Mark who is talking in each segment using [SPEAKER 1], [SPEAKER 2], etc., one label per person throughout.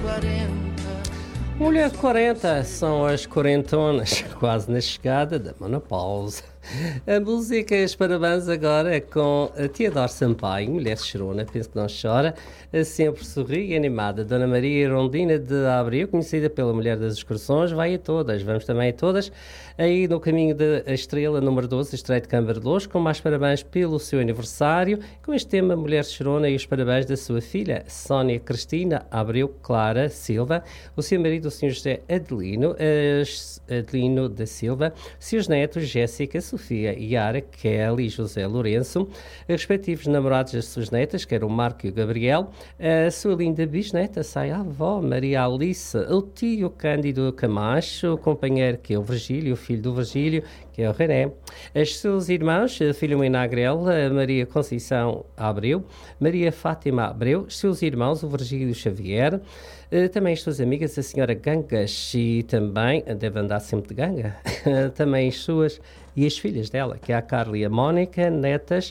[SPEAKER 1] Mulher de 40 são as quarentonas, quase na chegada da menopausa. A música e os parabéns agora é com a Teodoro Sampaio, mulher chorona, penso que não chora, sempre sorri e animada. Dona Maria Rondina de Abreu, conhecida pela mulher das excursões, vai a todas, vamos também a todas. Aí no caminho da estrela número 12, Estreito de Câmara de Lourdes, com mais parabéns pelo seu aniversário, com este tema Mulher chorona e os parabéns da sua filha, Sónia Cristina Abreu Clara Silva, o seu marido, o Sr. José Adelino da Silva, seus netos, Jéssica, Sofia, Yara, Kelly e José Lourenço, respectivos namorados das suas netas, que eram o Marco e o Gabriel, a sua linda bisneta, sai a avó, Maria Alice, o tio Cândido Camacho, o companheiro que é o Virgílio, o filho do Virgílio, que é o René, os seus irmãos, a Filomena Agrel, a Maria Conceição Abreu, Maria Fátima Abreu, os seus irmãos, o Virgílio Xavier, também as suas amigas, a senhora Gangas, e também, deve andar sempre de ganga, também as suas e as filhas dela, que é a Carla e a Mónica, netas.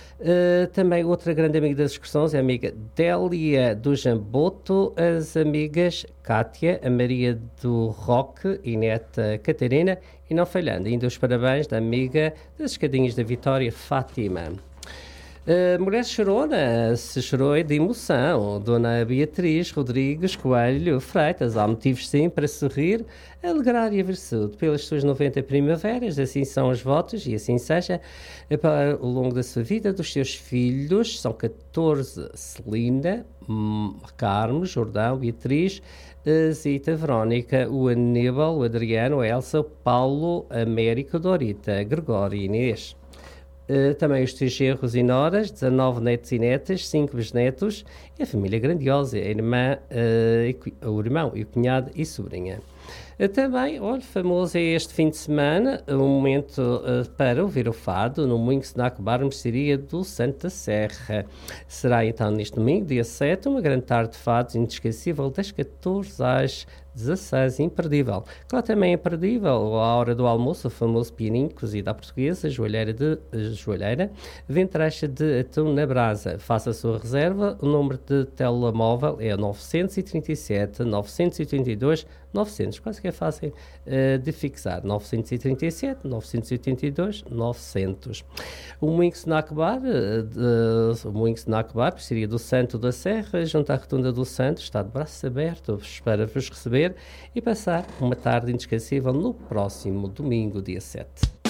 [SPEAKER 1] Também outra grande amiga das excursões é a amiga Délia do Jamboto, as amigas Cátia, a Maria do Roque e neta Catarina, e não falhando ainda os parabéns da amiga das escadinhas da Vitória, Fátima. Mulher chorona, se chorou é de emoção. Dona Beatriz Rodrigues Coelho Freitas, há motivos sim para sorrir, alegrar e aversude pelas suas 90 primaveras, assim são os votos e assim seja para o longo da sua vida, dos seus filhos, são 14, Celinda, Carmo, Jordão, Beatriz, Zita, Verónica, o Aníbal, o Adriano, a Elsa, o Paulo, Américo, Dorita, Gregório e Inês. Também os seus genros e noras, 19 netos e netas, 5 bisnetos, e a família grandiosa, a irmã, o irmão e o cunhado e sobrinha. Também, olha, famoso é este fim de semana, um momento para ouvir o fado no Moinho Snack Bar Mercearia do Santa Serra. Será então neste domingo, dia 7, uma grande tarde de fados inesquecível das 14 às 16, imperdível. Claro, também é imperdível, à hora do almoço, o famoso pianinho cozido à portuguesa, joelheira, ventrecha de atum na brasa. Faça a sua reserva, o número de telemóvel é 937 982 900, quase que é fácil de fixar, 937 982 900. O Moinho Snack Bar, seria do Santo da Serra, junto à Rotunda do Santo, está de braços abertos para vos receber e passar uma tarde inesquecível no próximo domingo, dia 7.